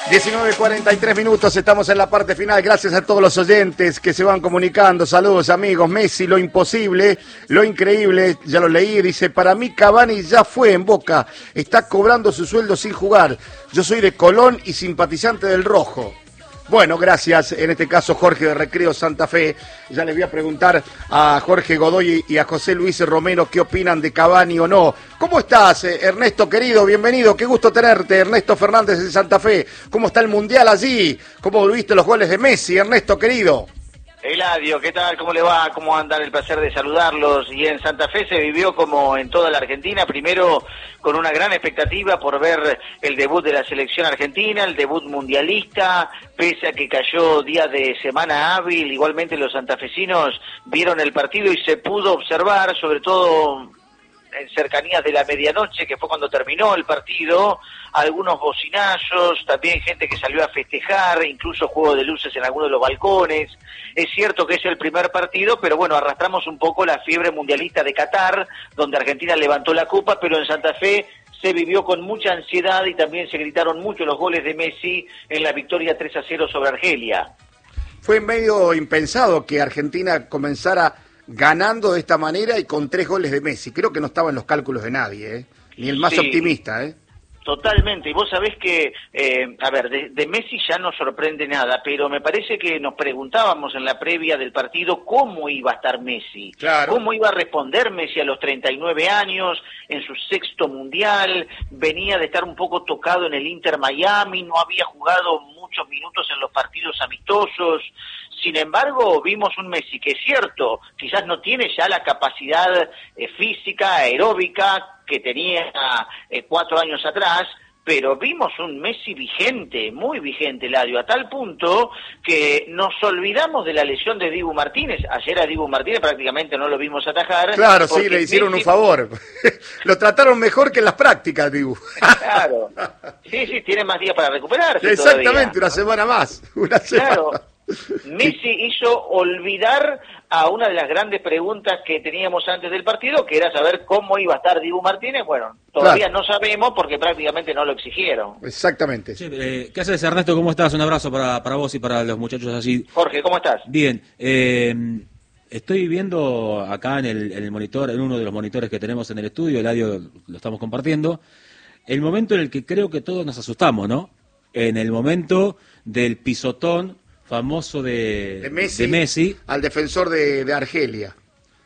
19:43, estamos en la parte final. Gracias a todos los oyentes que se van comunicando. Saludos, amigos. Messi, lo imposible, lo increíble, ya lo leí, dice, para mí Cavani ya fue en Boca, está cobrando su sueldo sin jugar. Yo soy de Colón y simpatizante del Rojo. Bueno, gracias, en este caso Jorge de Recreo Santa Fe. Ya les voy a preguntar a Jorge Godoy y a José Luis Romero qué opinan de Cavani o no. ¿Cómo estás, Ernesto querido? Bienvenido, qué gusto tenerte, Ernesto Fernández de Santa Fe. ¿Cómo está el Mundial allí? ¿Cómo viste los goles de Messi, Ernesto querido? Eladio, ¿qué tal? ¿Cómo le va? ¿Cómo andan? El placer de saludarlos. Y en Santa Fe se vivió como en toda la Argentina, primero con una gran expectativa por ver el debut de la selección argentina, el debut mundialista, pese a que cayó día de semana hábil, igualmente los santafesinos vieron el partido y se pudo observar, sobre todo en cercanías de la medianoche, que fue cuando terminó el partido, algunos bocinazos, también gente que salió a festejar, incluso juego de luces en algunos de los balcones. Es cierto que es el primer partido, pero bueno, arrastramos un poco la fiebre mundialista de Qatar, donde Argentina levantó la copa, pero en Santa Fe se vivió con mucha ansiedad y también se gritaron mucho los goles de Messi en la victoria 3-0 sobre Argelia. Fue medio impensado que Argentina comenzara ganando de esta manera y con 3 goles de Messi. Creo que no estaba en los cálculos de nadie, ni el más optimista. Totalmente, y vos sabés que, de Messi ya no sorprende nada, pero me parece que nos preguntábamos en la previa del partido cómo iba a estar Messi, claro. Cómo iba a responder Messi a los 39 años, en su 6º mundial, venía de estar un poco tocado en el Inter Miami, no había jugado muchos minutos en los partidos amistosos. Sin embargo, vimos un Messi que es cierto, quizás no tiene ya la capacidad física, aeróbica que tenía 4 años atrás, pero vimos un Messi vigente, muy vigente, Eladio, a tal punto que nos olvidamos de la lesión de Dibu Martínez. Ayer a Dibu Martínez prácticamente no lo vimos atajar. Claro, sí, le hicieron Messi un favor. Lo trataron mejor que en las prácticas, Dibu. Claro. Sí, tiene más días para recuperarse. Exactamente, todavía. Una semana más. Claro. Messi hizo olvidar a una de las grandes preguntas que teníamos antes del partido, que era saber cómo iba a estar Dibu Martínez. Bueno, todavía no sabemos porque prácticamente no lo exigieron. Exactamente. Sí, ¿qué haces, Ernesto? ¿Cómo estás? Un abrazo para vos y para los muchachos allí. Jorge, ¿cómo estás? Bien. Estoy viendo acá en el monitor, en uno de los monitores que tenemos en el estudio, el audio lo estamos compartiendo, el momento en el que creo que todos nos asustamos, ¿no? En el momento del pisotón famoso de Messi al defensor de Argelia.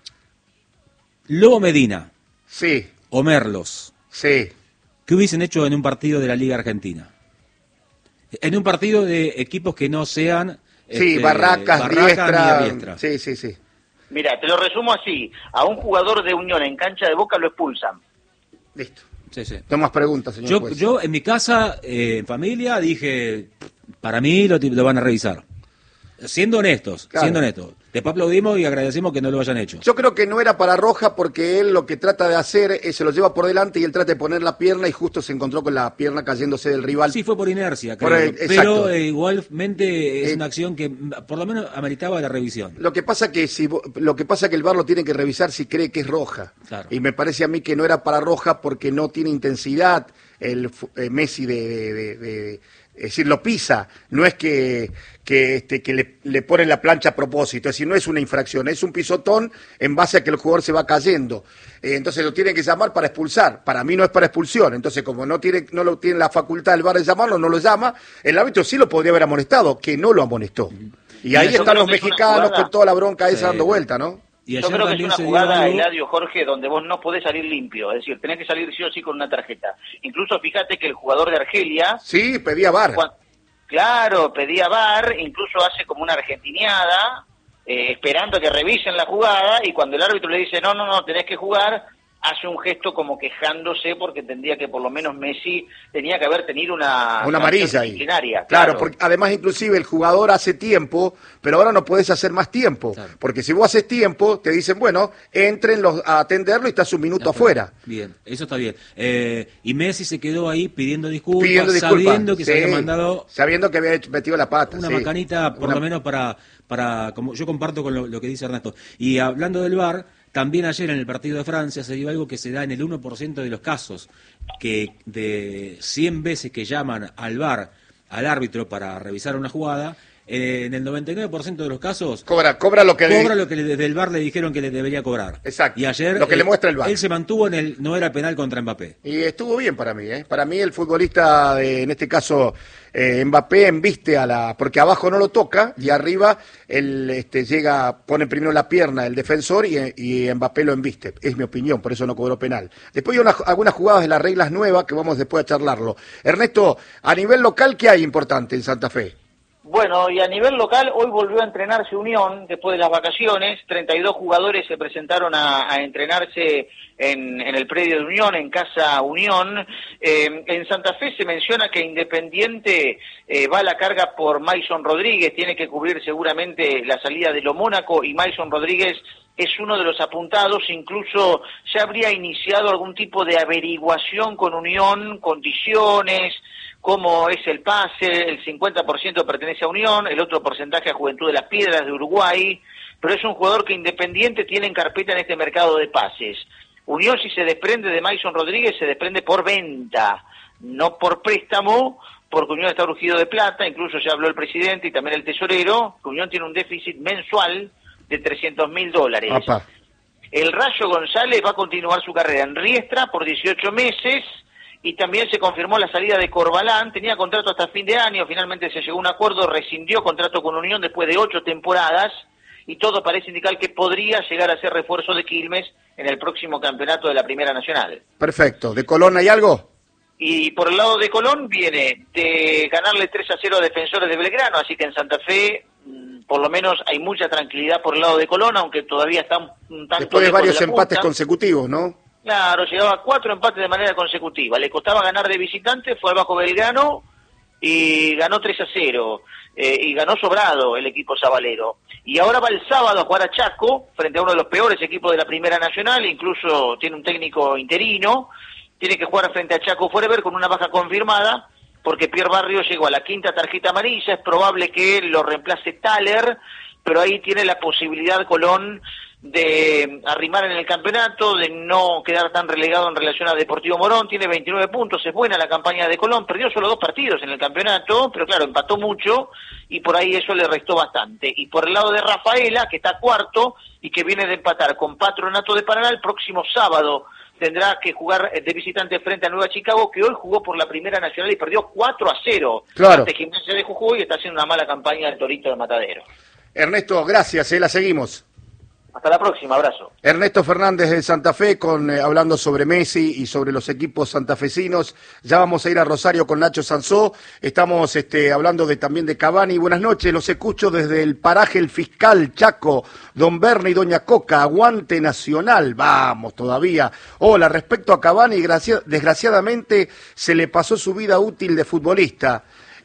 Lobo Medina. Sí. O Merlos. Sí. ¿Qué hubiesen hecho en un partido de la Liga Argentina? En un partido de equipos que no sean... Barracas, Diestra. Sí. Mira, te lo resumo así. A un jugador de Unión en cancha de Boca lo expulsan. Listo. Sí. No más preguntas, señor juez. Yo en mi casa, en familia, dije, para mí lo van a revisar. Siendo honestos. Después aplaudimos y agradecemos que no lo hayan hecho. Yo creo que no era para Roja porque él lo que trata de hacer es se lo lleva por delante y él trata de poner la pierna y justo se encontró con la pierna cayéndose del rival. Sí, fue por inercia, creo. Pero igualmente es una acción que por lo menos ameritaba la revisión. Lo que pasa que el VAR lo tiene que revisar si cree que es roja. Claro. Y me parece a mí que no era para Roja porque no tiene intensidad el Messi es decir, lo pisa, no es que le ponen la plancha a propósito, es decir, no es una infracción, es un pisotón en base a que el jugador se va cayendo. Entonces lo tienen que llamar para expulsar. Para mí no es para expulsión. Entonces, como no tiene la facultad del VAR de llamarlo, no lo llama. El árbitro sí lo podría haber amonestado, que no lo amonestó. Y ahí están los mexicanos con toda la bronca esa dando vuelta, ¿no? Yo creo que es una jugada, Eladio, Jorge, donde vos no podés salir limpio, es decir, tenés que salir sí o sí con una tarjeta. Incluso fíjate que el jugador de Argelia... Sí, pedía VAR. Claro, pedía VAR, incluso hace como una argentiniada, esperando que revisen la jugada, y cuando el árbitro le dice, no, tenés que jugar, hace un gesto como quejándose porque entendía que por lo menos Messi tenía que haber tenido una amarilla disciplinaria. Claro, porque además inclusive el jugador hace tiempo, pero ahora no podés hacer más tiempo, claro. Porque si vos haces tiempo, te dicen, bueno, entren a atenderlo y estás un minuto afuera. Bien, eso está bien. Y Messi se quedó ahí pidiendo disculpas. Sabiendo que se había mandado... Sabiendo que había metido la pata. Una macanita, por lo menos para como yo comparto con lo que dice Ernesto. Y hablando del VAR, también ayer en el partido de Francia se dio algo que se da en el 1% de los casos, que de 100 veces que llaman al VAR al árbitro para revisar una jugada, en el 99% de los casos cobra lo que desde el VAR le dijeron que le debería cobrar. Exacto. Y ayer lo que le muestra el VAR. Él se mantuvo no era penal contra Mbappé. Y estuvo bien para mí, ¿eh? Para mí el futbolista, en este caso Mbappé, embiste porque abajo no lo toca y arriba él pone primero la pierna el defensor y Mbappé lo embiste. Es mi opinión, por eso no cobró penal. Después hay algunas jugadas de las reglas nuevas que vamos después a charlarlo. Ernesto, a nivel local, ¿qué hay importante en Santa Fe? Bueno, y a nivel local, hoy volvió a entrenarse Unión después de las vacaciones. 32 jugadores se presentaron a entrenarse en el predio de Unión, en Casa Unión. En Santa Fe se menciona que Independiente va a la carga por Mason Rodríguez, tiene que cubrir seguramente la salida de Lo Mónaco, y Mason Rodríguez es uno de los apuntados. Incluso ya habría iniciado algún tipo de averiguación con Unión, condiciones, cómo es el pase. El 50% pertenece a Unión, el otro porcentaje a Juventud de las Piedras de Uruguay, pero es un jugador que Independiente tiene en carpeta en este mercado de pases. Unión, si se desprende de Mason Rodríguez, se desprende por venta, no por préstamo, porque Unión está urgido de plata. Incluso ya habló el presidente y también el tesorero, que Unión tiene un déficit mensual de $300.000. Apa. El Rayo González va a continuar su carrera en Riestra por 18 meses, y también se confirmó la salida de Corbalán. Tenía contrato hasta fin de año, finalmente se llegó a un acuerdo, rescindió contrato con Unión después de 8 temporadas, y todo parece indicar que podría llegar a ser refuerzo de Quilmes en el próximo campeonato de la Primera Nacional. Perfecto. ¿De Colón hay algo? Y por el lado de Colón viene de ganarle 3-0 a Defensores de Belgrano, así que en Santa Fe por lo menos hay mucha tranquilidad por el lado de Colón, aunque todavía está un tanto después de varios de la empates punta. Consecutivos, ¿no? Claro, llegaba a 4 empates de manera consecutiva. Le costaba ganar de visitante, fue al Bajo Belgrano y ganó 3-0. Y ganó sobrado el equipo sabalero. Y ahora va el sábado a jugar a Chaco, frente a uno de los peores equipos de la Primera Nacional, incluso tiene un técnico interino. Tiene que jugar frente a Chaco Forever con una baja confirmada, porque Pierre Barrio llegó a la 5ª tarjeta amarilla. Es probable que lo reemplace Thaler, pero ahí tiene la posibilidad Colón de arrimar en el campeonato, de no quedar tan relegado en relación a Deportivo Morón. Tiene 29 puntos, es buena la campaña de Colón, perdió solo 2 partidos en el campeonato, pero claro, empató mucho y por ahí eso le restó bastante. Y por el lado de Rafaela, que está cuarto y que viene de empatar con Patronato de Paraná, el próximo sábado tendrá que jugar de visitante frente a Nueva Chicago, que hoy jugó por la Primera Nacional y perdió 4-0 claro, ante Gimnasia de Jujuy, y está haciendo una mala campaña el Torito de Matadero. Ernesto, gracias, la seguimos. Hasta la próxima, abrazo. Ernesto Fernández de Santa Fe, hablando sobre Messi y sobre los equipos santafesinos. Ya vamos a ir a Rosario con Nacho Sansó. Estamos hablando también de Cavani. Buenas noches, los escucho desde el paraje El Fiscal, Chaco, Don Berni y Doña Coca. Aguante Nacional, vamos todavía. Hola, respecto a Cavani, desgraciadamente se le pasó su vida útil de futbolista.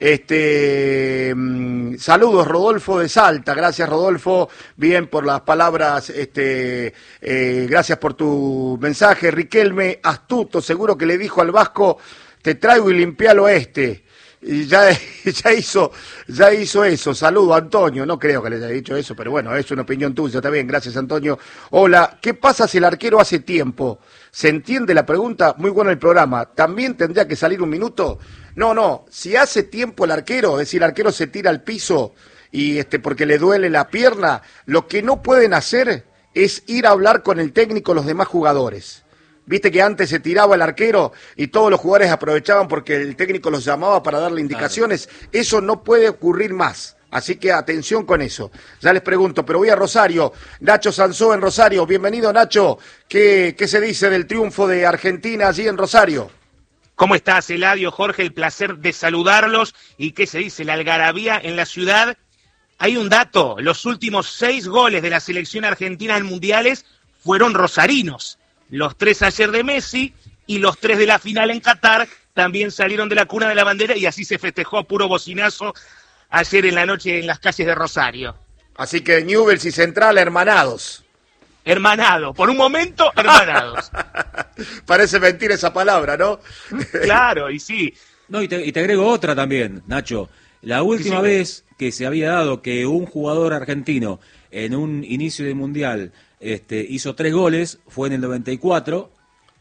Saludos, Rodolfo de Salta. Gracias, Rodolfo, bien por las palabras, gracias por tu mensaje. Riquelme, astuto, seguro que le dijo al Vasco, te traigo y limpialo y ya hizo eso. Saludo, Antonio. No creo que le haya dicho eso, pero bueno, es una opinión tuya. Está bien, gracias, Antonio. Hola, ¿qué pasa si el arquero hace tiempo? ¿Se entiende la pregunta? Muy bueno el programa. ¿También tendría que salir un minuto? No, si hace tiempo el arquero, es decir, el arquero se tira al piso y porque le duele la pierna, lo que no pueden hacer es ir a hablar con el técnico los demás jugadores. Viste que antes se tiraba el arquero y todos los jugadores aprovechaban porque el técnico los llamaba para darle indicaciones. Claro. Eso no puede ocurrir más. Así que atención con eso. Ya les pregunto, pero voy a Rosario. Nacho Sansó en Rosario. Bienvenido, Nacho. ¿Qué se dice del triunfo de Argentina allí en Rosario? ¿Cómo estás, Eladio, Jorge? El placer de saludarlos. ¿Y qué se dice? La algarabía en la ciudad. Hay un dato. Los últimos 6 goles de la selección argentina en mundiales fueron rosarinos. Los 3 ayer de Messi y los 3 de la final en Qatar también salieron de la cuna de la bandera, y así se festejó a puro bocinazo ayer en la noche en las calles de Rosario. Así que Newell's y Central hermanados. Hermanados, por un momento hermanados. Parece mentira esa palabra, ¿no? Claro, y sí. No, y te agrego otra también, Nacho. La última vez que se había dado que un jugador argentino en un inicio de mundial hizo 3 goles fue en el 94,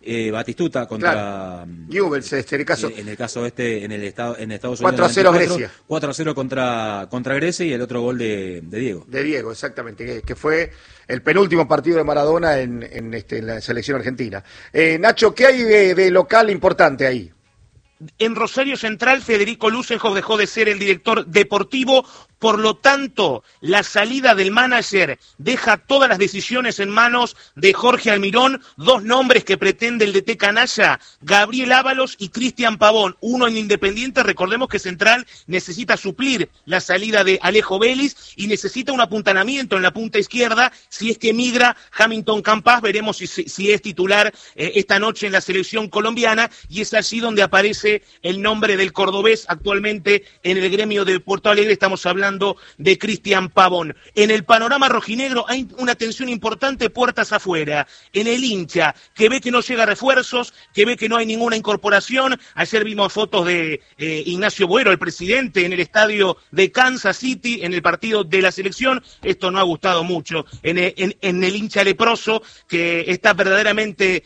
Batistuta contra Newell's, el caso. En el caso en Estados Unidos. 4-0 Grecia. 4-0 contra Grecia y el otro gol de Diego. De Diego, exactamente, que fue el penúltimo partido de Maradona en la selección argentina. Nacho, ¿qué hay de local importante ahí? En Rosario Central, Federico Lusenhoff dejó de ser el director deportivo, por lo tanto, la salida del manager deja todas las decisiones en manos de Jorge Almirón, dos nombres que pretende el DT canalla, Gabriel Ábalos y Cristian Pavón, uno en Independiente. Recordemos que Central necesita suplir la salida de Alejo Vélez y necesita un apuntalamiento en la punta izquierda. Si es que migra Hamilton Campas, veremos si es titular esta noche en la selección colombiana, y es allí donde aparece el nombre del cordobés actualmente en el gremio de Porto Alegre. Estamos hablando de Cristian Pavón. En el panorama rojinegro hay una tensión importante puertas afuera. En el hincha, que ve que no llega refuerzos, que ve que no hay ninguna incorporación. Ayer vimos fotos de Ignacio Boero, el presidente, en el estadio de Kansas City, en el partido de la selección. Esto no ha gustado mucho. En el hincha leproso, que está verdaderamente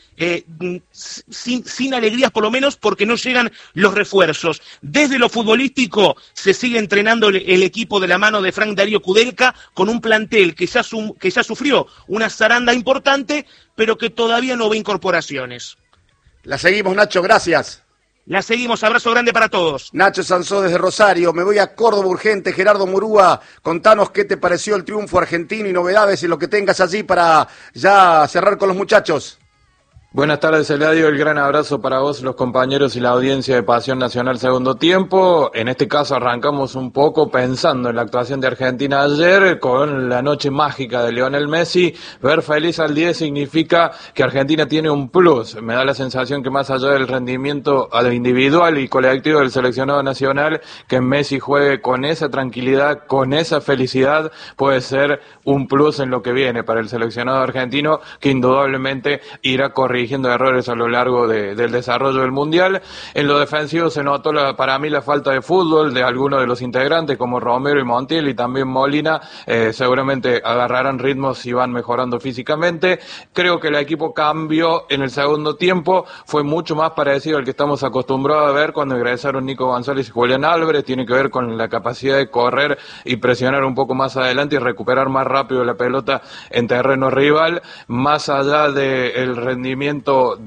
sin alegrías, por lo menos porque no llegan los refuerzos. Desde lo futbolístico se sigue entrenando el equipo de la mano de Frank Darío Kudelka, con un plantel que ya sufrió una zaranda importante, pero que todavía no ve incorporaciones. La seguimos, Nacho, gracias. La seguimos, abrazo grande para todos. Nacho Sansó desde Rosario. Me voy a Córdoba urgente. Gerardo Murúa, contanos qué te pareció el triunfo argentino y novedades y lo que tengas allí para ya cerrar con los muchachos. Buenas tardes, Eladio. El gran abrazo para vos, los compañeros y la audiencia de Pasión Nacional Segundo Tiempo. En este caso arrancamos un poco pensando en la actuación de Argentina ayer, con la noche mágica de Lionel Messi. Ver feliz al 10 significa que Argentina tiene un plus. Me da la sensación que más allá del rendimiento individual y colectivo del seleccionado nacional, que Messi juegue con esa tranquilidad, con esa felicidad, puede ser un plus en lo que viene para el seleccionado argentino, que indudablemente irá corrigiendo errores a lo largo del desarrollo del Mundial. En lo defensivo se notó para mí la falta de fútbol de algunos de los integrantes, como Romero y Montiel, y también Molina. Seguramente agarrarán ritmos y van mejorando físicamente. Creo que el equipo cambió en el segundo tiempo, fue mucho más parecido al que estamos acostumbrados a ver cuando ingresaron Nico González y Julián Álvarez. Tiene que ver con la capacidad de correr y presionar un poco más adelante y recuperar más rápido la pelota en terreno rival, más allá del rendimiento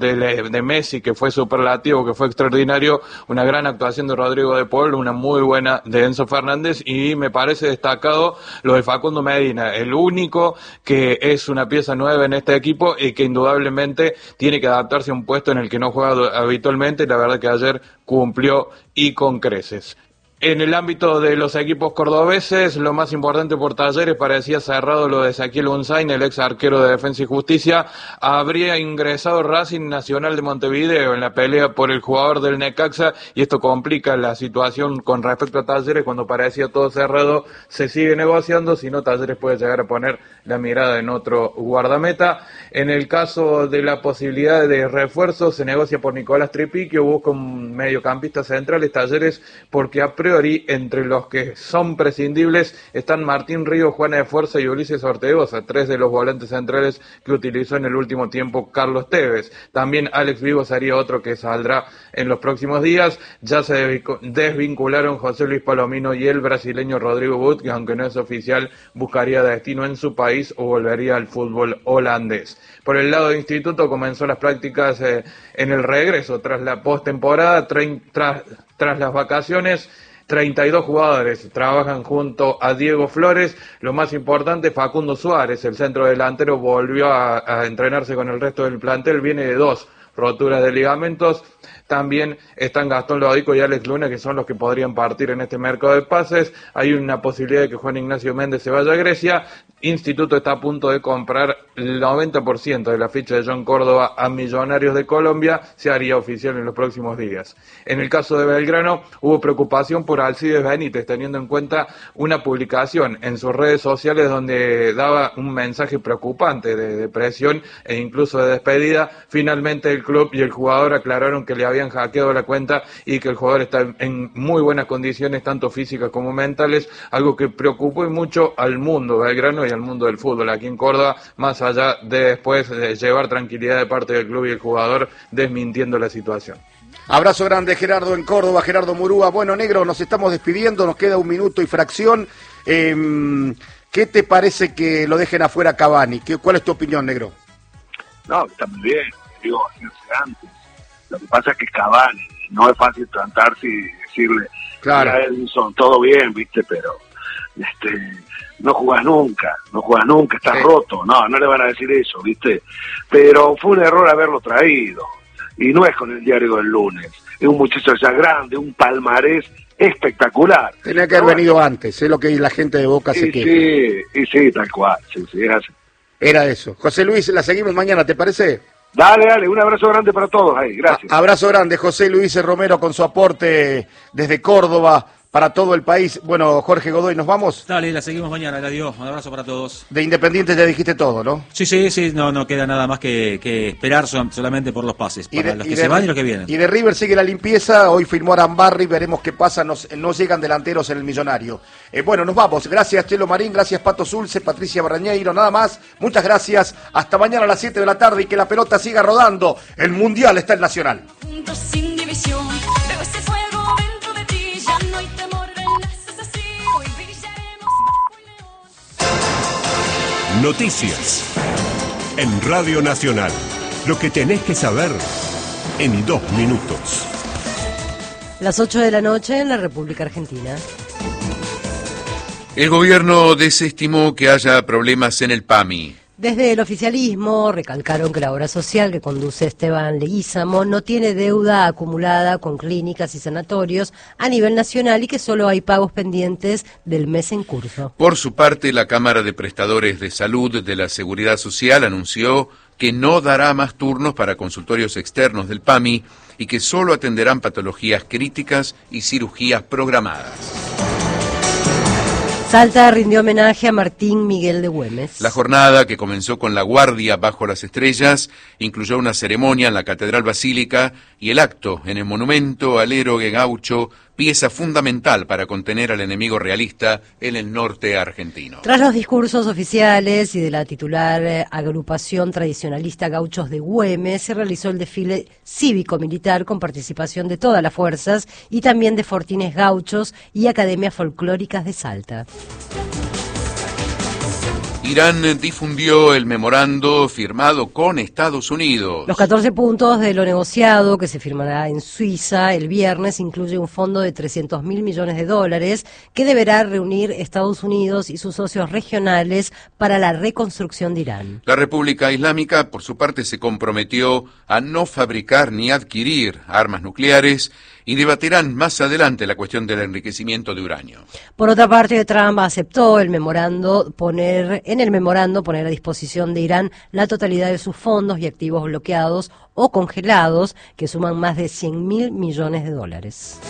de Messi, que fue superlativo, que fue extraordinario. Una gran actuación de Rodrigo de Paul, una muy buena de Enzo Fernández, y me parece destacado lo de Facundo Medina, el único que es una pieza nueva en este equipo y que indudablemente tiene que adaptarse a un puesto en el que no juega habitualmente. La verdad que ayer cumplió y con creces. En el ámbito de los equipos cordobeses, lo más importante por Talleres parecía cerrado lo de Ezequiel Unzain, el ex arquero de Defensa y Justicia. Habría ingresado Racing Nacional de Montevideo en la pelea por el jugador del Necaxa, y esto complica la situación con respecto a Talleres. Cuando parecía todo cerrado, se sigue negociando, si no Talleres puede llegar a poner la mirada en otro guardameta. En el caso de la posibilidad de refuerzo, se negocia por Nicolás Tripiquio, busca un mediocampista central. Talleres, porque a priori entre los que son prescindibles están Martín Río, Juana de Fuerza y Ulises Ortegoza, tres de los volantes centrales que utilizó en el último tiempo Carlos Tevez. También Alex Vigo sería otro que saldrá en los próximos días. Ya se desvincularon José Luis Palomino y el brasileño Rodrigo Butt, que aunque no es oficial, buscaría destino en su país o volvería al fútbol holandés. Por el lado de Instituto, comenzó las prácticas en el regreso tras la postemporada, tras las vacaciones. 32 jugadores trabajan junto a Diego Flores. Lo más importante, Facundo Suárez, el centro delantero, volvió a entrenarse con el resto del plantel. Viene de 2 roturas de ligamentos. También están Gastón Lodico y Alex Luna, que son los que podrían partir en este mercado de pases. Hay una posibilidad de que Juan Ignacio Méndez se vaya a Grecia. Instituto está a punto de comprar el 90% de la ficha de John Córdoba a Millonarios de Colombia. Se haría oficial en los próximos días. En el caso de Belgrano, hubo preocupación por Alcides Benítez, teniendo en cuenta una publicación en sus redes sociales donde daba un mensaje preocupante de depresión e incluso de despedida. Finalmente el club y el jugador aclararon que le había habían hackeado la cuenta y que el jugador está en muy buenas condiciones, tanto físicas como mentales, algo que preocupó y mucho al mundo belgrano y al mundo del fútbol aquí en Córdoba, más allá de después de llevar tranquilidad de parte del club y el jugador desmintiendo la situación. Abrazo grande, Gerardo, en Córdoba, Gerardo Murúa. Bueno, negro, nos estamos despidiendo, nos queda 1 minuto y fracción. ¿Qué te parece que lo dejen afuera Cavani? ¿Cuál es tu opinión, negro? No, está muy bien, digo, antes. Lo que pasa es que Cavani, no es fácil plantarse y decirle, claro, a Edinson, todo bien, viste, pero no jugás nunca, estás sí, roto. No le van a decir eso, viste. Pero fue un error haberlo traído. Y no es con el diario del lunes. Es un muchacho ya grande, un palmarés espectacular. Tenía que haber venido antes, es lo que la gente de Boca se queja. Sí, tal cual, sí, es así. Era eso. José Luis, la seguimos mañana, ¿te parece? Dale, un abrazo grande para todos ahí, gracias. Abrazo grande, José Luis Romero, con su aporte desde Córdoba para todo el país. Bueno, Jorge Godoy, ¿nos vamos? Dale, la seguimos mañana, adiós, un abrazo para todos. De Independiente ya dijiste todo, ¿no? Sí, no queda nada más que esperar solamente por los pases, para los que se van y los que vienen. Y de River sigue la limpieza, hoy firmó Arambarri, veremos qué pasa, no llegan delanteros en el Millonario. Bueno, nos vamos, gracias Chelo Marín, gracias Pato Zulce, Patricia Barrañeiro, nada más, muchas gracias, hasta mañana a las 7 de la tarde y que la pelota siga rodando, el Mundial está en Nacional. Sin división, veo ese fuego dentro de ti, ya no hay temor, renaces así, hoy brillaremos bajo el león. Noticias en Radio Nacional. Lo que tenés que saber en 2 minutos. Las 8 de la noche en la República Argentina. El gobierno desestimó que haya problemas en el PAMI. Desde el oficialismo recalcaron que la obra social que conduce Esteban Leguízamo no tiene deuda acumulada con clínicas y sanatorios a nivel nacional y que solo hay pagos pendientes del mes en curso. Por su parte, la Cámara de Prestadores de Salud de la Seguridad Social anunció que no dará más turnos para consultorios externos del PAMI y que solo atenderán patologías críticas y cirugías programadas. Salta rindió homenaje a Martín Miguel de Güemes. La jornada, que comenzó con la guardia bajo las estrellas, incluyó una ceremonia en la Catedral Basílica y el acto en el monumento al héroe gaucho, pieza fundamental para contener al enemigo realista en el norte argentino. Tras los discursos oficiales y de la titular agrupación tradicionalista Gauchos de Güemes, se realizó el desfile cívico-militar con participación de todas las fuerzas y también de fortines gauchos y academias folclóricas de Salta. Irán difundió el memorando firmado con Estados Unidos. Los 14 puntos de lo negociado, que se firmará en Suiza el viernes, incluye un fondo de $300.000 millones que deberá reunir Estados Unidos y sus socios regionales para la reconstrucción de Irán. La República Islámica, por su parte, se comprometió a no fabricar ni adquirir armas nucleares y debatirán más adelante la cuestión del enriquecimiento de uranio. Por otra parte, Trump aceptó el memorando poner a disposición de Irán la totalidad de sus fondos y activos bloqueados o congelados, que suman más de $100.000 millones.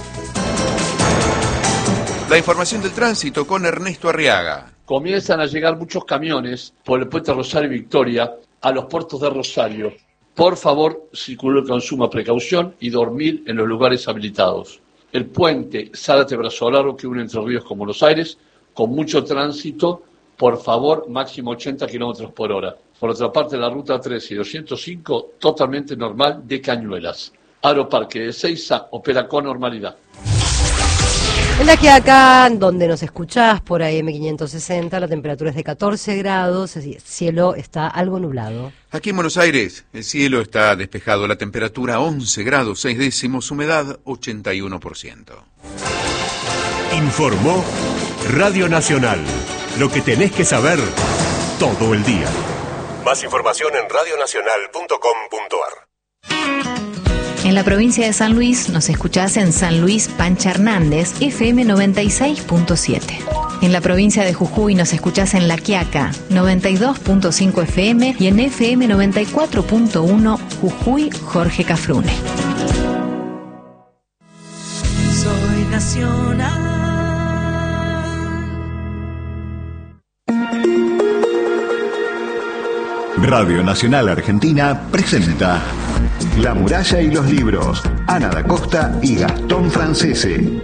La información del tránsito con Ernesto Arriaga. Comienzan a llegar muchos camiones por el puente Rosario y Victoria a los puertos de Rosario. Por favor, circular con suma precaución y dormir en los lugares habilitados. El puente Zárate-Brazo Largo, que une Entre Ríos con Buenos Aires, con mucho tránsito, por favor, máximo 80 kilómetros por hora. Por otra parte, la ruta 13 y 205, totalmente normal de Cañuelas. Aeroparque de Ezeiza opera con normalidad. En la que acá, donde nos escuchás por AM560, la temperatura es de 14 grados, el cielo está algo nublado. Aquí en Buenos Aires, el cielo está despejado, la temperatura 11 grados 6 décimos, humedad 81%. Informó Radio Nacional. Lo que tenés que saber todo el día. Más información en radionacional.com.ar. En la provincia de San Luis nos escuchás en San Luis Pancha Hernández, FM 96.7. En la provincia de Jujuy nos escuchás en La Quiaca, 92.5 FM y en FM 94.1 Jujuy Jorge Cafrune. Soy nacional. Radio Nacional Argentina presenta La muralla y los libros. Ana da Costa y Gastón Francese.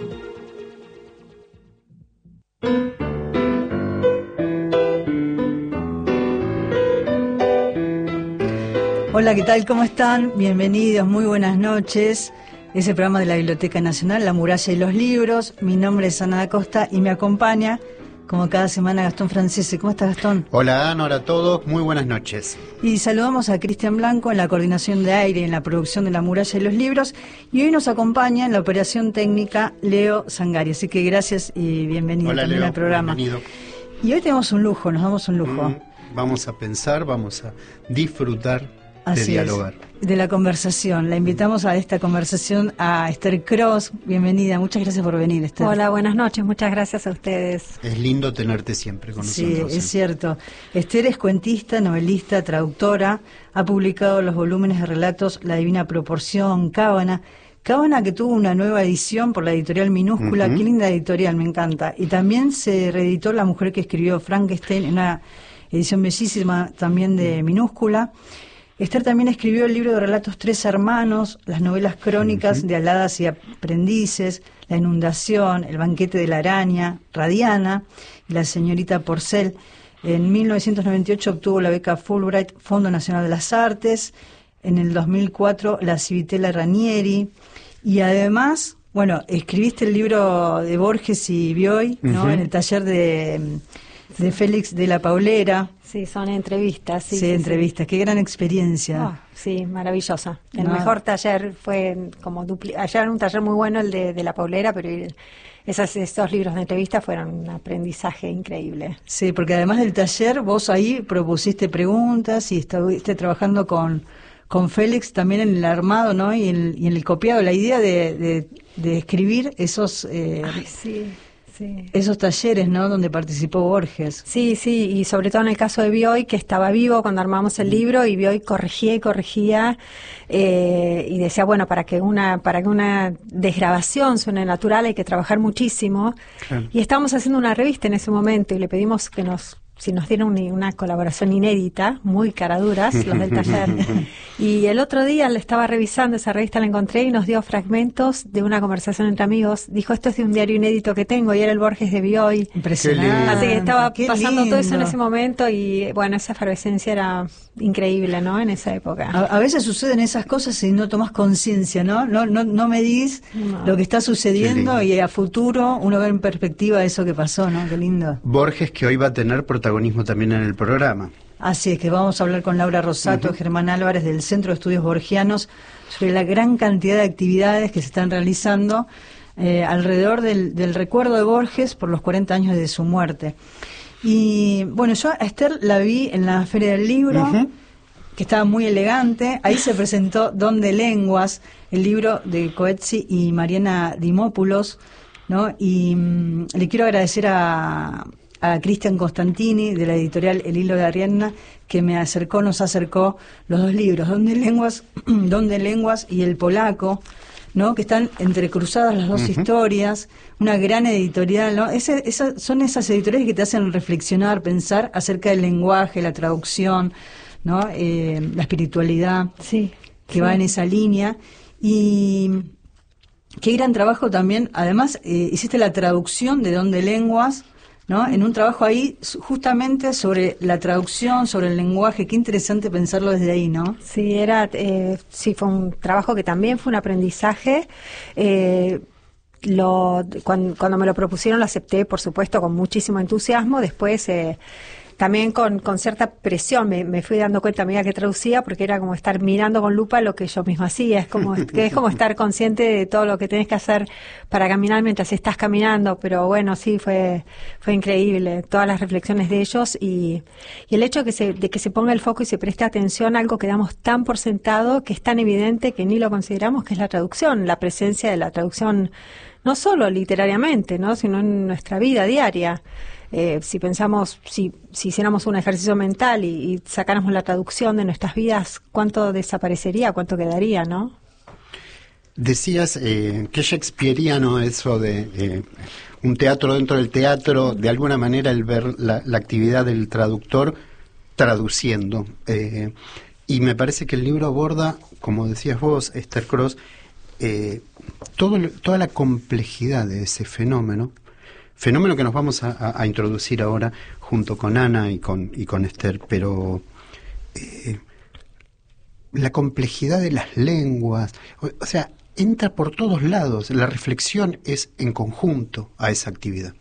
Hola, ¿qué tal? ¿Cómo están? Bienvenidos, muy buenas noches. Es el programa de la Biblioteca Nacional, La muralla y los libros. Mi nombre es Ana da Costa y me acompaña, como cada semana, Gastón Francese. ¿Cómo estás, Gastón? Hola, Ana, hola a todos. Muy buenas noches. Y saludamos a Cristian Blanco en la coordinación de aire y en la producción de La muralla y los libros. Y hoy nos acompaña en la operación técnica Leo Zangari. Así que gracias y bienvenido también Leo, al programa. Bienvenido. Y hoy tenemos un lujo, nos damos un lujo. Vamos a pensar, vamos a disfrutar. Así de dialogar. De la conversación. La invitamos a esta conversación a Esther Cross. Bienvenida, muchas gracias por venir, Esther. Hola, buenas noches, muchas gracias a ustedes. Es lindo tenerte siempre con nosotros. Sí, es cierto. Esther es cuentista, novelista, traductora. Ha publicado los volúmenes de relatos La Divina Proporción, Cábana, que tuvo una nueva edición por la editorial Minúscula. Qué linda editorial, me encanta. Y también se reeditó La mujer que escribió Frankenstein, una edición bellísima también de Minúscula. Esther también escribió el libro de relatos Tres Hermanos, las novelas crónicas de Aladas y Aprendices, La Inundación, El banquete de la araña, Radiana y La señorita Porcel. En 1998 obtuvo la beca Fulbright, Fondo Nacional de las Artes. En el 2004 la Civitella Ranieri. Y además, bueno, escribiste el libro de Borges y Bioy, ¿no? En el taller de Félix de la Paulera. Sí, son entrevistas. Sí, entrevistas. Qué gran experiencia. Oh, sí, maravillosa. El mejor taller fue como ayer un taller muy bueno, el de la Paulera, pero esos libros de entrevistas fueron un aprendizaje increíble. Sí, porque además del taller, vos ahí propusiste preguntas y estuviste trabajando con Félix también en el armado, ¿no? Y en el copiado, la idea de escribir esos... Sí. Esos talleres, ¿no?, donde participó Borges. Sí, y sobre todo en el caso de Bioy, que estaba vivo cuando armamos el libro, y Bioy corregía y decía, bueno, para que una desgrabación suene natural hay que trabajar muchísimo. Claro. Y estábamos haciendo una revista en ese momento y le pedimos que si nos dieran una colaboración inédita, muy caraduras, los del taller. Y el otro día le estaba revisando esa revista, la encontré y nos dio fragmentos de una conversación entre amigos. Dijo, esto es de un diario inédito que tengo, y era el Borges de Bioy. Impresionante. Así que estaba pasando lindo. todo eso en ese momento y, bueno, esa efervescencia era increíble, ¿no?, en esa época. A veces suceden esas cosas y no tomás conciencia, ¿no? No medís lo que está sucediendo y a futuro uno ve en perspectiva eso que pasó, ¿no? Qué lindo. Borges, que hoy va a tener protagonismo también en el programa. Así es que vamos a hablar con Laura Rosato y Germán Álvarez del Centro de Estudios Borgianos sobre la gran cantidad de actividades que se están realizando alrededor del recuerdo de Borges por los 40 años de su muerte. Y bueno, yo a Esther la vi en la Feria del Libro, que estaba muy elegante. Ahí se presentó Don de Lenguas, el libro de Coetzee y Mariana Dimopoulos, ¿no? Y le quiero agradecer a Cristian Costantini, de la editorial El Hilo de Ariadna, que nos acercó los dos libros, Don de Lenguas y El Polaco, ¿no?, que están entrecruzadas las dos historias, una gran editorial, ¿no? Son esas editoriales que te hacen reflexionar, pensar acerca del lenguaje, la traducción, ¿no? La espiritualidad, que va en esa línea. Y qué gran trabajo también, además hiciste la traducción de Don de Lenguas, ¿no?, en un trabajo ahí justamente sobre la traducción, sobre el lenguaje. Qué interesante pensarlo desde ahí, ¿no? Sí, fue un trabajo que también fue un aprendizaje. Cuando me lo propusieron lo acepté, por supuesto, con muchísimo entusiasmo. Después también con cierta presión me fui dando cuenta a medida que traducía, porque era como estar mirando con lupa lo que yo misma hacía. Es como estar consciente de todo lo que tenés que hacer para caminar mientras estás caminando. Pero bueno, sí, fue increíble todas las reflexiones de ellos y el hecho de que se ponga el foco y se preste atención a algo que damos tan por sentado, que es tan evidente que ni lo consideramos, que es la traducción, la presencia de la traducción, no solo literariamente, ¿no?, sino en nuestra vida diaria. Si pensamos, si hiciéramos un ejercicio mental y sacáramos la traducción de nuestras vidas, ¿cuánto desaparecería, cuánto quedaría, no? Decías que shakespeariano eso de un teatro dentro del teatro, de alguna manera el ver la actividad del traductor traduciendo. Y me parece que el libro aborda, como decías vos, Esther Cross, toda la complejidad de ese fenómeno que nos vamos a introducir ahora junto con Ana y con Esther, pero la complejidad de las lenguas, o sea, entra por todos lados. La reflexión es en conjunto a esa actividad.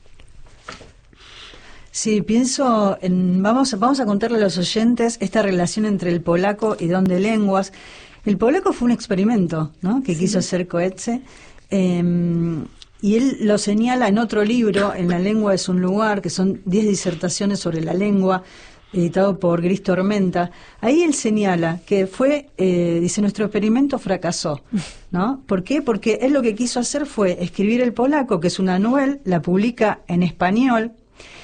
Sí, pienso vamos a contarle a los oyentes esta relación entre el polaco y Don de Lenguas. El polaco fue un experimento, ¿no?, que quiso hacer Coetzee, y él lo señala en otro libro, En la lengua es un lugar, que son 10 disertaciones sobre la lengua, editado por Gris Tormenta. Ahí él señala que dice, nuestro experimento fracasó, ¿no? ¿Por qué? Porque él lo que quiso hacer fue escribir el polaco, que es una novela, la publica en español.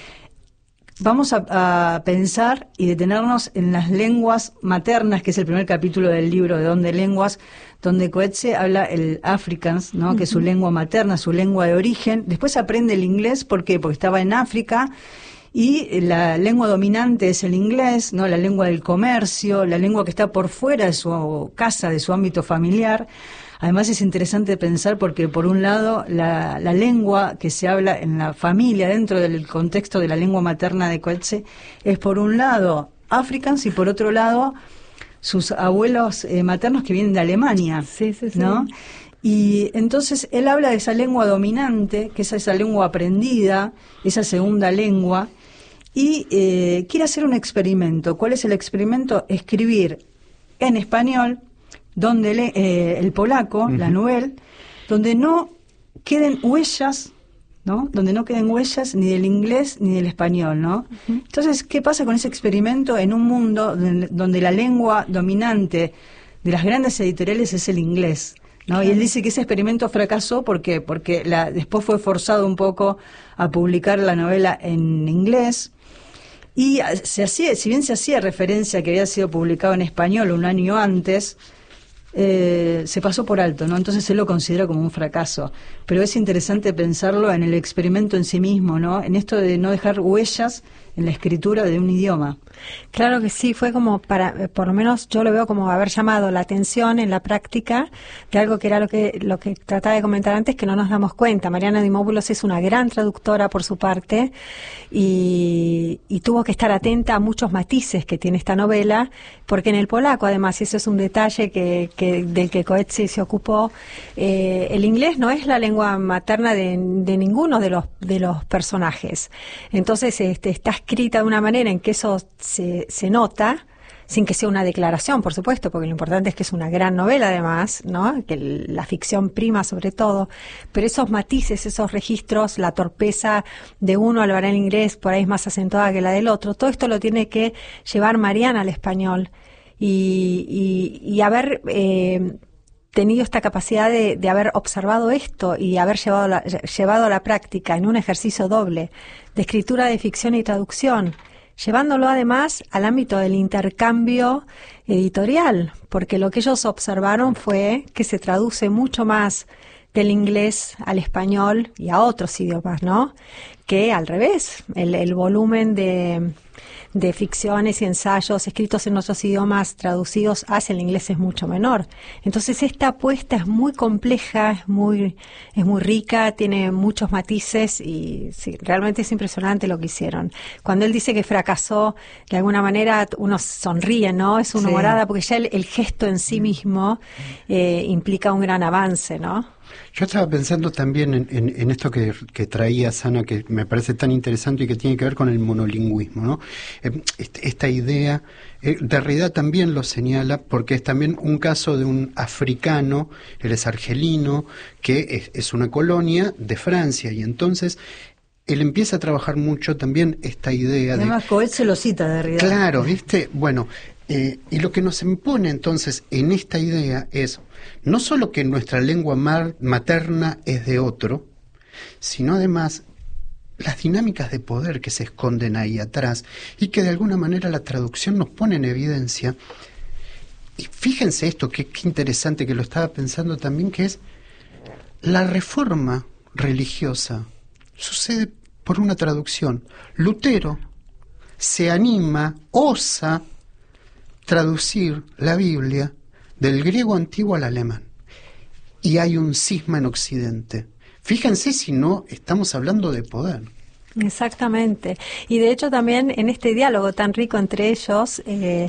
Vamos a pensar y detenernos en las lenguas maternas, que es el primer capítulo del libro de Don de Lenguas, donde Coetzee habla el Afrikaans, ¿no?, que es su lengua materna, su lengua de origen. Después aprende el inglés, ¿por qué? Porque estaba en África, y la lengua dominante es el inglés, ¿no?, la lengua del comercio, la lengua que está por fuera de su casa, de su ámbito familiar. Además es interesante pensar porque, por un lado, la lengua que se habla en la familia, dentro del contexto de la lengua materna de Coetzee, es por un lado Afrikaans y por otro lado sus abuelos maternos que vienen de Alemania, ¿no? Y entonces él habla de esa lengua dominante, que es esa lengua aprendida, esa segunda lengua, y quiere hacer un experimento. ¿Cuál es el experimento? Escribir en español el polaco, la novela, donde no queden huellas, ¿no? Donde no queden huellas ni del inglés ni del español, ¿no? Entonces, ¿qué pasa con ese experimento en un mundo donde la lengua dominante de las grandes editoriales es el inglés, ¿no? Y él dice que ese experimento fracasó porque después fue forzado un poco a publicar la novela en inglés. Y si bien se hacía referencia a que había sido publicado en español un año antes, se pasó por alto, ¿no? Entonces él lo considera como un fracaso. Pero es interesante pensarlo en el experimento en sí mismo, ¿no? En esto de no dejar huellas en la escritura de un idioma. Claro que sí, fue como por lo menos yo lo veo como haber llamado la atención en la práctica de algo que era lo que trataba de comentar antes, que no nos damos cuenta. Mariana Dimopoulos es una gran traductora por su parte y tuvo que estar atenta a muchos matices que tiene esta novela, porque en el polaco, además, y eso es un detalle del que Coetzee se ocupó, el inglés no es la lengua materna de ninguno de los personajes. Entonces está escrita de una manera en que eso se nota, sin que sea una declaración, por supuesto, porque lo importante es que es una gran novela además, ¿no?, que la ficción prima sobre todo, pero esos matices, esos registros, la torpeza de uno al hablar en inglés por ahí es más acentuada que la del otro, todo esto lo tiene que llevar Mariana al español y haber tenido esta capacidad de haber observado esto y haber llevado a la práctica en un ejercicio doble de escritura de ficción y traducción, llevándolo además al ámbito del intercambio editorial, porque lo que ellos observaron fue que se traduce mucho más del inglés al español y a otros idiomas, ¿no?, que al revés. El volumen de ficciones y ensayos escritos en otros idiomas traducidos hacia el inglés es mucho menor. Entonces esta apuesta es muy compleja, es muy rica, tiene muchos matices y sí, realmente es impresionante lo que hicieron. Cuando él dice que fracasó, de alguna manera uno sonríe, ¿no? Es una humorada, porque ya el gesto en sí mismo implica un gran avance, ¿no? Yo estaba pensando también en esto que traía Ana, que me parece tan interesante y que tiene que ver con el monolingüismo, ¿no? Esta idea, Derrida también lo señala, porque es también un caso de un africano, él es argelino, que es una colonia de Francia, y entonces él empieza a trabajar mucho también esta idea de... Además, Coetzee lo cita, Derrida. Claro, ¿viste? Bueno, y lo que nos impone entonces en esta idea es no solo que nuestra lengua materna es de otro, sino además las dinámicas de poder que se esconden ahí atrás y que de alguna manera la traducción nos pone en evidencia. Y fíjense esto, que interesante, que lo estaba pensando también, que es la reforma religiosa sucede por una traducción. Lutero se anima, osa traducir la Biblia del griego antiguo al alemán. Y hay un cisma en Occidente. Fíjense si no estamos hablando de poder. Exactamente. Y de hecho también en este diálogo tan rico entre ellos,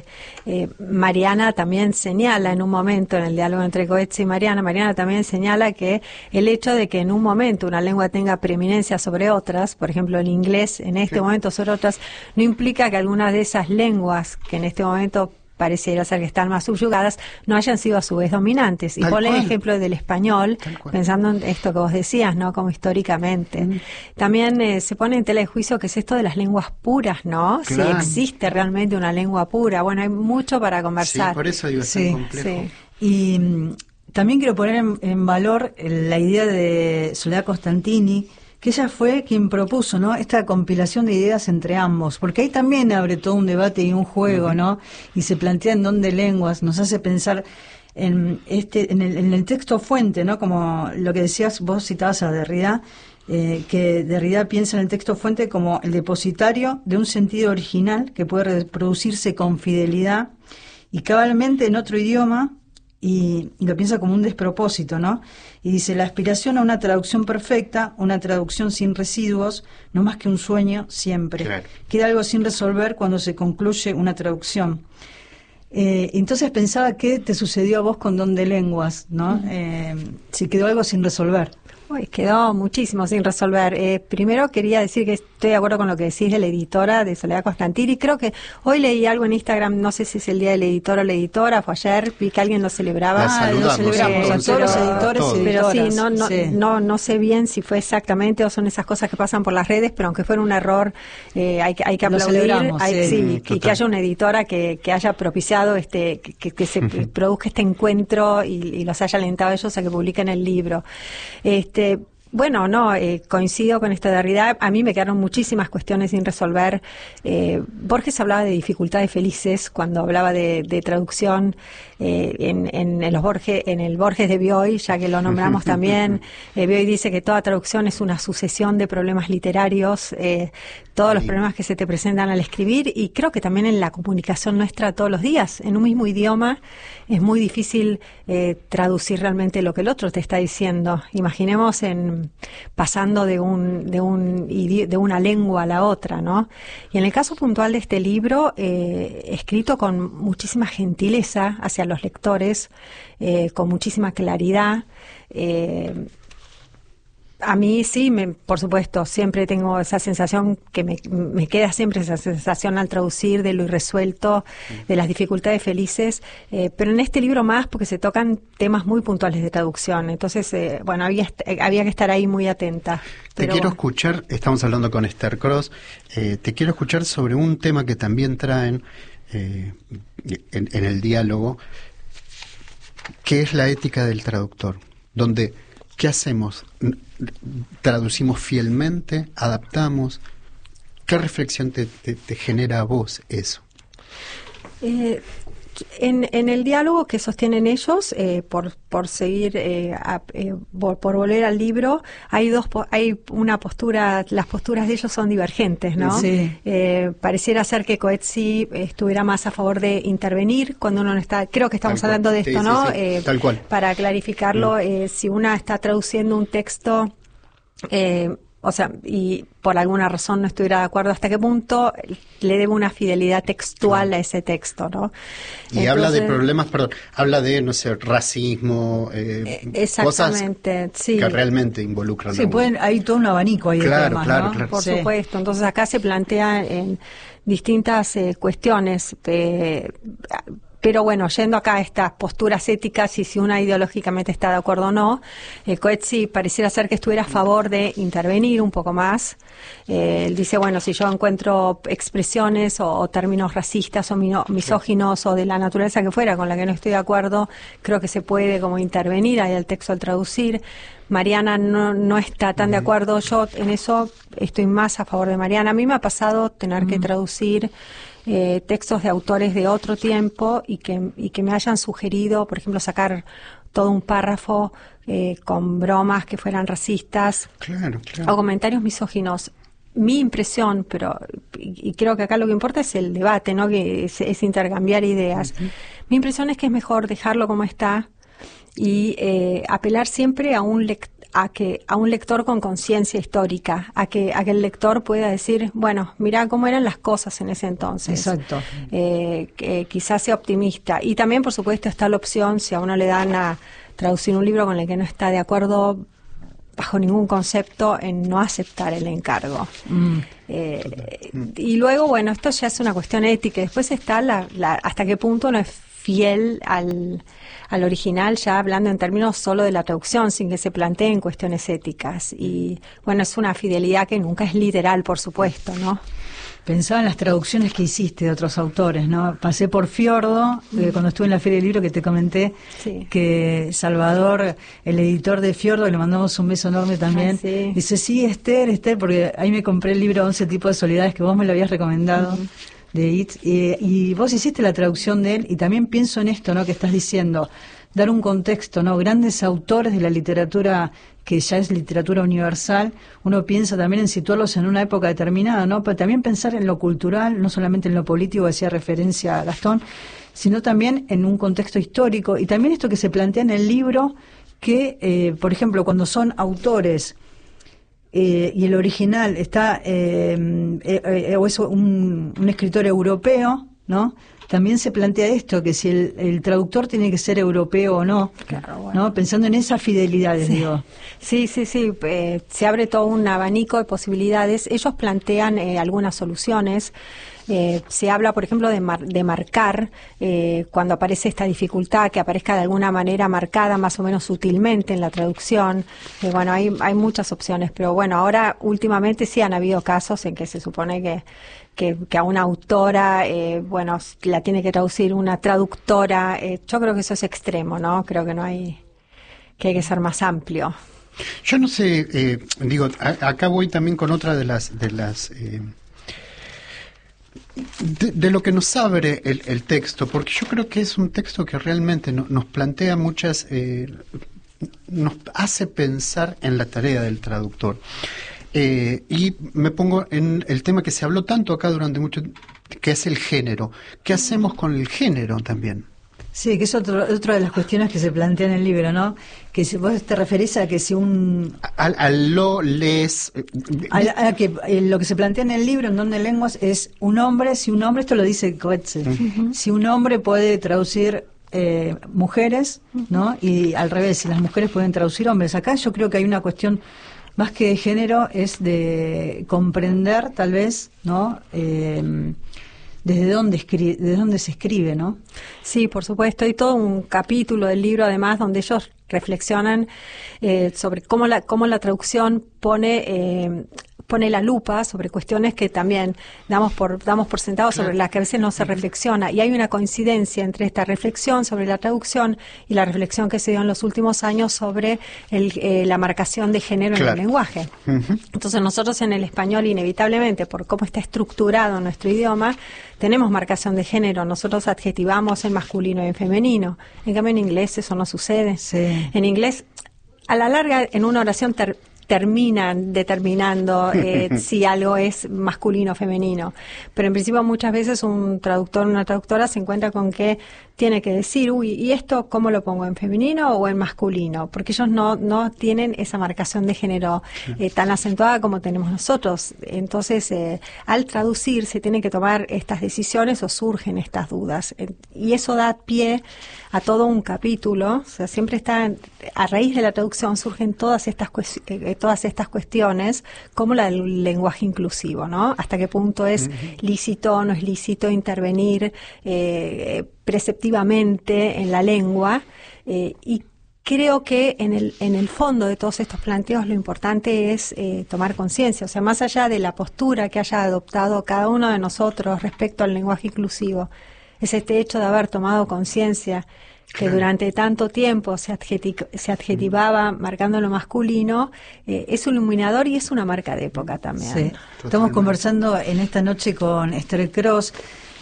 Mariana también señala en un momento, en el diálogo entre Coetzee y Mariana también señala que el hecho de que en un momento una lengua tenga preeminencia sobre otras, por ejemplo el inglés en este momento sobre otras, no implica que algunas de esas lenguas que en este momento pareciera ser que están más subyugadas, no hayan sido a su vez dominantes. Y ponle el ejemplo del español, pensando en esto que vos decías, ¿no? Como históricamente. También se pone en tela de juicio que es esto de las lenguas puras, ¿no? Claro. Si existe realmente una lengua pura. Bueno, hay mucho para conversar. Sí, por eso digo, es tan complejo. Y también quiero poner en valor la idea de Soledad Costantini, que ella fue quien propuso, ¿no?, esta compilación de ideas entre ambos, porque ahí también abre todo un debate y un juego, ¿no? Y se plantea en dónde lenguas, nos hace pensar en el texto fuente, ¿no? Como lo que decías, vos citabas a Derrida, que Derrida piensa en el texto fuente como el depositario de un sentido original que puede reproducirse con fidelidad y cabalmente en otro idioma, y lo piensa como un despropósito, ¿no? Y dice, la aspiración a una traducción perfecta, una traducción sin residuos, no más que un sueño siempre. Claro. Queda algo sin resolver cuando se concluye una traducción. Entonces pensaba, ¿qué te sucedió a vos con Don de Lenguas, ¿no? Si quedó algo sin resolver. Uy, quedó muchísimo sin resolver. Primero quería decir que estoy de acuerdo con lo que decís de la editora, de Soledad Costantini. Creo que hoy leí algo en Instagram, no sé si es el día del editor o la editora, fue ayer, vi que alguien lo celebraba. Lo celebramos a todos los editores y pero editoras. No sé bien si fue exactamente o son esas cosas que pasan por las redes, pero aunque fuera un error, hay que aplaudir. Y que haya una editora que haya propiciado que se produzca este encuentro y los haya alentado a ellos a que publiquen el libro. Bueno, coincido con esto de Derrida. A mí me quedaron muchísimas cuestiones sin resolver. Borges hablaba de dificultades felices cuando hablaba de traducción en el Borges de Bioy, ya que lo nombramos también. Bioy dice que toda traducción es una sucesión de problemas literarios, todos los problemas que se te presentan al escribir, y creo que también en la comunicación nuestra todos los días. En un mismo idioma es muy difícil traducir realmente lo que el otro te está diciendo. Imaginemos pasando de una lengua a la otra, ¿no? Y en el caso puntual de este libro, escrito con muchísima gentileza hacia los lectores, con muchísima claridad, a mí sí, por supuesto, siempre tengo esa sensación que me queda siempre esa sensación al traducir de lo irresuelto, de las dificultades felices, pero en este libro más porque se tocan temas muy puntuales de traducción. Entonces, había que estar ahí muy atenta. Te quiero escuchar, estamos hablando con Esther Cross, te quiero escuchar sobre un tema que también traen en el diálogo, que es la ética del traductor, donde ¿qué hacemos? ¿Traducimos fielmente? ¿Adaptamos? ¿Qué reflexión te genera a vos eso? En el diálogo que sostienen ellos, por seguir, por volver al libro, hay una postura, las posturas de ellos son divergentes, ¿no? Sí. Pareciera ser que Coetzee estuviera más a favor de intervenir cuando uno no está, creo que estamos hablando de esto, ¿no? Sí, tal cual. Para clarificarlo, si una está traduciendo un texto, y por alguna razón no estuviera de acuerdo, ¿hasta qué punto le debe una fidelidad textual a ese texto, no? Y habla de problemas, habla de, no sé, racismo, exactamente, cosas sí, que realmente involucran. Sí, hay todo un abanico ahí de temas, ¿no? Claro. Por supuesto. Entonces acá se plantean en distintas cuestiones, pero bueno, yendo acá a estas posturas éticas y si una ideológicamente está de acuerdo o no, Coetzee pareciera ser que estuviera a favor de intervenir un poco más. Él dice, bueno, si yo encuentro expresiones o términos racistas o misóginos o de la naturaleza que fuera con la que no estoy de acuerdo, creo que se puede como intervenir ahí al texto al traducir. Mariana no está tan de acuerdo. Yo en eso estoy más a favor de Mariana. A mí me ha pasado tener que traducir textos de autores de otro tiempo y que me hayan sugerido, por ejemplo, sacar todo un párrafo con bromas que fueran racistas o comentarios misóginos. mi impresión, y creo que acá lo que importa es el debate, ¿no? Que es intercambiar ideas. Mi impresión es que es mejor dejarlo como está y apelar siempre a un lector con conciencia histórica, a que el lector pueda decir, bueno, mira cómo eran las cosas en ese entonces. Exacto. Que quizás sea optimista. Y también, por supuesto, está la opción, si a uno le dan a traducir un libro con el que no está de acuerdo bajo ningún concepto, en no aceptar el encargo. Y luego, bueno, esto ya es una cuestión ética. Después está hasta qué punto uno es fiel al original, ya hablando en términos solo de la traducción, sin que se planteen cuestiones éticas. Y bueno, es una fidelidad que nunca es literal, por supuesto, ¿no? Pensaba en las traducciones que hiciste de otros autores, ¿no? Pasé por Fiordo, cuando estuve en la Feria del Libro, que te comenté que Salvador, el editor de Fiordo, le mandamos un beso enorme también, dice, sí, Esther, porque ahí me compré el libro 11 tipos de soledades, que vos me lo habías recomendado, de Itz, y vos hiciste la traducción de él, y también pienso en esto, ¿no?, que estás diciendo, dar un contexto, ¿no? Grandes autores de la literatura que ya es literatura universal, uno piensa también en situarlos en una época determinada, ¿no? Pero también pensar en lo cultural, no solamente en lo político, que hacía referencia a Gastón, sino también en un contexto histórico. Y también esto que se plantea en el libro, que, por ejemplo, cuando son autores y el original está, o es un escritor europeo, ¿no? También se plantea esto, que si el traductor tiene que ser europeo o no, claro, bueno. ¿no? Pensando en esas fidelidades, digo. Sí, se abre todo un abanico de posibilidades. Ellos plantean algunas soluciones. Se habla, por ejemplo, de marcar, cuando aparece esta dificultad, que aparezca de alguna manera marcada más o menos sutilmente en la traducción. Bueno, hay muchas opciones, pero bueno, ahora últimamente sí han habido casos en que se supone que a una autora, bueno, la tiene que traducir una traductora. Yo creo que eso es extremo, ¿no? Creo que hay que ser más amplio. Yo no sé, acá voy también con otra de las de lo que nos abre el texto, porque yo creo que es un texto que realmente nos plantea muchas, nos hace pensar en la tarea del traductor. Y me pongo en el tema que se habló tanto acá durante mucho tiempo, que es el género. ¿Qué hacemos con el género también? Sí, que es otra de las cuestiones que se plantea en el libro, ¿no? Que si vos te referís a que si lo que se plantea en el libro, en Don de Lenguas, es si un hombre, esto lo dice Coetze, si un hombre puede traducir mujeres, ¿no? Y al revés, si las mujeres pueden traducir hombres. Acá yo creo que hay una cuestión más que de género, es de comprender, tal vez, ¿no? Desde dónde se escribe, ¿no? Sí, por supuesto. Hay todo un capítulo del libro, además, donde ellos reflexionan sobre cómo la traducción pone la lupa sobre cuestiones que también damos por sentado, sobre las que a veces no se reflexiona. Y hay una coincidencia entre esta reflexión sobre la traducción y la reflexión que se dio en los últimos años sobre la marcación de género en el lenguaje. Entonces nosotros en el español, inevitablemente, por cómo está estructurado nuestro idioma, tenemos marcación de género. Nosotros adjetivamos en masculino y en femenino. En cambio en inglés eso no sucede. En inglés, a la larga, en una oración terminan determinando si algo es masculino o femenino. Pero en principio muchas veces un traductor o una traductora se encuentra con que tiene que decir, ¿y esto cómo lo pongo? ¿En femenino o en masculino? Porque ellos no tienen esa marcación de género tan acentuada como tenemos nosotros. Entonces, al traducir se tienen que tomar estas decisiones o surgen estas dudas. Y eso da pie a todo un capítulo. O sea, siempre está, a raíz de la traducción surgen todas estas cuestiones, como la del lenguaje inclusivo, ¿no? Hasta qué punto es lícito o no es lícito intervenir preceptivamente en la lengua, y creo que en el fondo de todos estos planteos lo importante es tomar conciencia, o sea, más allá de la postura que haya adoptado cada uno de nosotros respecto al lenguaje inclusivo, es este hecho de haber tomado conciencia que durante tanto tiempo se adjetivaba marcando lo masculino, es un iluminador y es una marca de época también. Sí. Estamos conversando en esta noche con Esther Cross,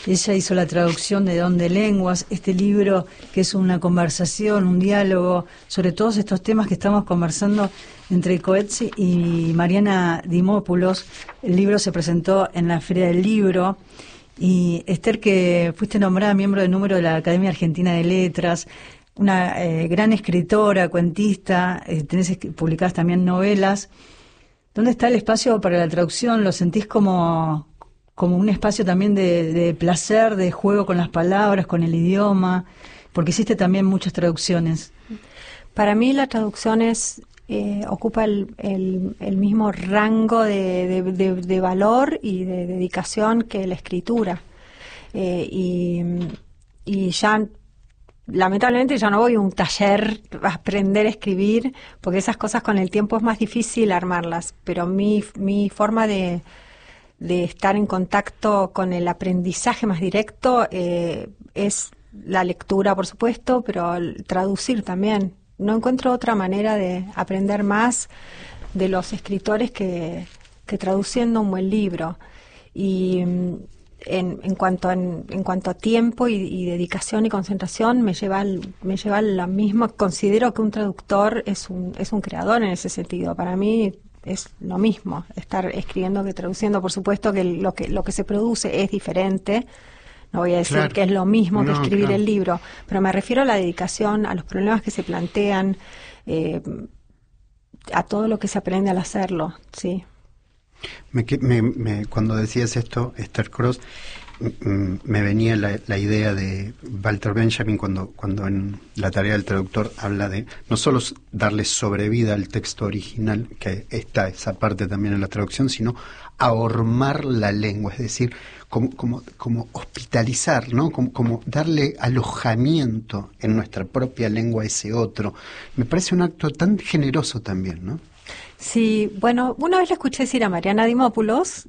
Ella hizo la traducción de Don de Lenguas, este libro que es una conversación, un diálogo sobre todos estos temas que estamos conversando entre Coetzee y Mariana Dimopoulos. El libro se presentó en la Feria del Libro. Y Esther, que fuiste nombrada miembro del número de la Academia Argentina de Letras, una gran escritora, cuentista, tenés publicadas también novelas. ¿Dónde está el espacio para la traducción? ¿Lo sentís como un espacio también de placer, de juego con las palabras, con el idioma? Porque hiciste también muchas traducciones. Para mí la traducción ocupa el mismo rango de valor y de dedicación que la escritura. Y ya, lamentablemente, ya no voy a un taller a aprender a escribir, porque esas cosas con el tiempo es más difícil armarlas, pero mi forma de estar en contacto con el aprendizaje más directo es la lectura, por supuesto, pero el traducir también. No encuentro otra manera de aprender más de los escritores que traduciendo un buen libro. Y en cuanto a tiempo y dedicación y concentración, me lleva la misma. Considero que un traductor es un creador en ese sentido. Para mí es lo mismo estar escribiendo que traduciendo. Por supuesto que lo que se produce es diferente. No voy a decir que es lo mismo que escribir el libro, pero me refiero a la dedicación, a los problemas que se plantean, a todo lo que se aprende al hacerlo, sí. Cuando decías esto, Esther Cross, me venía la idea de Walter Benjamin cuando en La tarea del traductor habla de no solo darle sobrevida al texto original, que está esa parte también en la traducción, sino ahormar la lengua, es decir, como hospitalizar, ¿no? Como darle alojamiento en nuestra propia lengua a ese otro. Me parece un acto tan generoso también, ¿no? Sí, bueno, una vez le escuché decir a Mariana Dimopoulos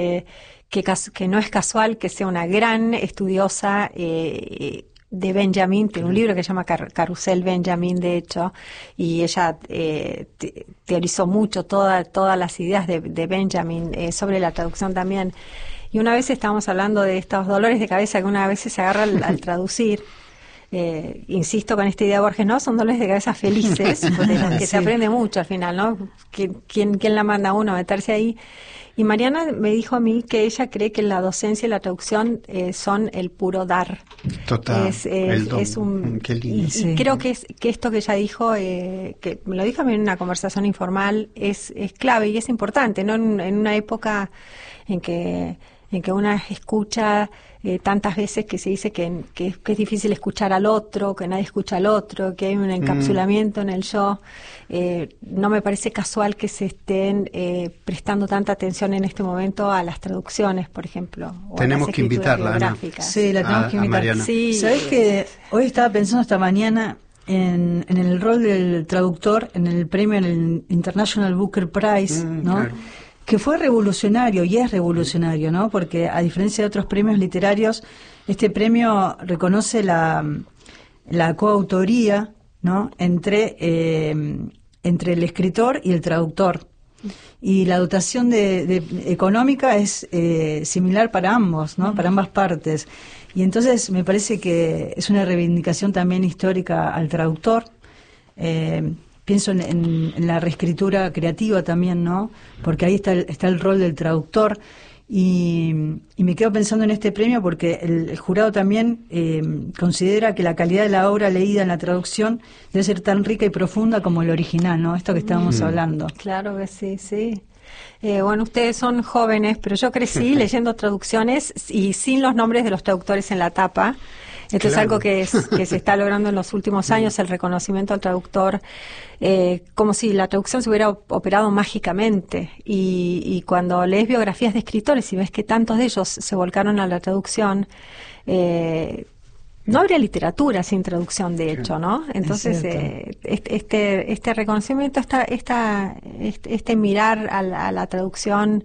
que no es casual que sea una gran estudiosa de Benjamin, tiene un libro que se llama Carrusel Benjamin, de hecho, y ella teorizó mucho todas las ideas de Benjamin sobre la traducción también. Y una vez estábamos hablando de estos dolores de cabeza que una vez se agarra al traducir. Insisto con esta idea de Borges, ¿no? Son dolores de cabeza felices, de las que se aprende mucho al final, ¿no? ¿Quién la manda a uno a meterse ahí? Y Mariana me dijo a mí que ella cree que la docencia y la traducción son el puro dar. Total, el don. Es un, qué lindo. Y creo que esto que ella dijo, que me lo dijo a mí en una conversación informal, es clave y es importante, ¿no? En una época en que una escucha tantas veces que se dice que es difícil escuchar al otro, que nadie escucha al otro, que hay un encapsulamiento en el yo. No me parece casual que se estén prestando tanta atención en este momento a las traducciones, por ejemplo. Tenemos que invitarla, Ana. Sí, la tenemos que invitar. Sí. ¿Sabés que hoy estaba pensando esta mañana en el rol del traductor en el premio, en el International Booker Prize, ¿no? Claro. Que fue revolucionario y es revolucionario, ¿no? Porque a diferencia de otros premios literarios, este premio reconoce la coautoría, ¿no? entre el escritor y el traductor. Y la dotación económica es similar para ambos, ¿no? Para ambas partes. Y entonces me parece que es una reivindicación también histórica al traductor. Pienso en la reescritura creativa también, ¿no? Porque ahí está el rol del traductor. Y me quedo pensando en este premio porque el jurado también considera que la calidad de la obra leída en la traducción debe ser tan rica y profunda como el original, ¿no? Esto que estábamos hablando. Claro que sí, sí. Bueno, ustedes son jóvenes, pero yo crecí leyendo traducciones y sin los nombres de los traductores en la tapa. Esto es algo que se está logrando en los últimos años, el reconocimiento al traductor, como si la traducción se hubiera operado mágicamente. Y cuando lees biografías de escritores y ves que tantos de ellos se volcaron a la traducción, no habría literatura sin traducción, de hecho, ¿no? Entonces, este reconocimiento, este mirar a la traducción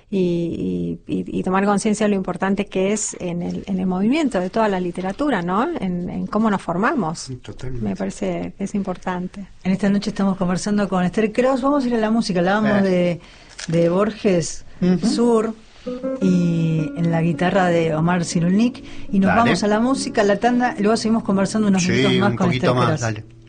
y tomar conciencia de lo importante que es en el movimiento de toda la literatura, ¿no? En cómo nos formamos. Totalmente. Me parece que es importante. En esta noche estamos conversando con Esther Cross. Vamos a ir a la música. Hablábamos de Borges Sur. y en la guitarra de Omar Cyrulnik, y nos Dale. vamos a la música, a la tanda, y luego seguimos conversando unos minutos más un con poquito más, Esther Peras. dale.